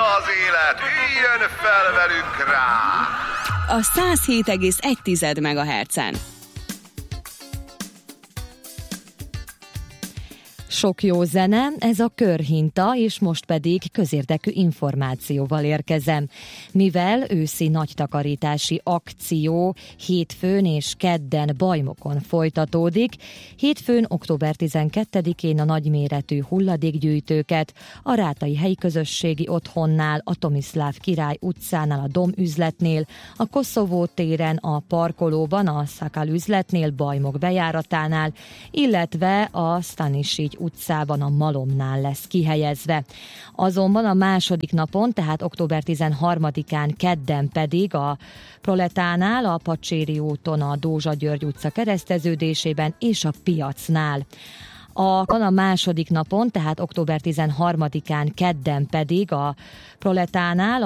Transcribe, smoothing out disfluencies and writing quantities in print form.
az élet, üljön fel velünk rá! A 107,1 MHz-en. Sok jó zene, ez a Körhinta, és most pedig közérdekű információval érkezem. Mivel őszi nagytakarítási akció hétfőn és kedden Bajmokon folytatódik, hétfőn október 12-én a nagyméretű hulladékgyűjtőket a Rátai helyi közösségi otthonnál, a Tomiszláv Király utcánál, a Dom üzletnél, a Koszovó téren, a parkolóban, a Szakál üzletnél, Bajmok bejáratánál, illetve a Stanisigy utcában, a Malomnál lesz kihelyezve. Azonban a második napon, tehát október 13-án kedden pedig a Proletánál, a Pacséri úton, a Dózsa György utca kereszteződésében és a piacnál. A második napon, tehát október 13-án kedden pedig a Proletánál,